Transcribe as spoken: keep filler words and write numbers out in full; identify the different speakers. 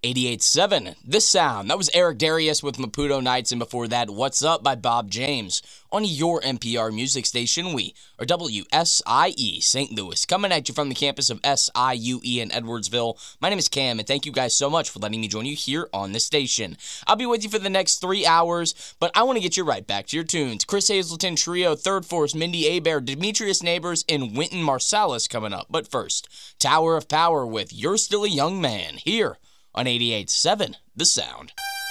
Speaker 1: eighty-eight point seven, The Sound. That was Eric Darius with Maputo Nights, and before that, What's Up by Bob James. On your N P R music station, we are W S I E Saint Louis, coming at you from the campus of S I U E in Edwardsville. My name is Cam, and thank you guys so much for letting me join you here on the station. I'll be with you for the next three hours, but I want to get you right back to your tunes. Chris Hazelton Trio, Third Force, Mindy Abair, Demetrius Neighbors, and Wynton Marsalis coming up. But first, Tower of Power with You're Still a Young Man, here on eighty-eight point seven The Sound.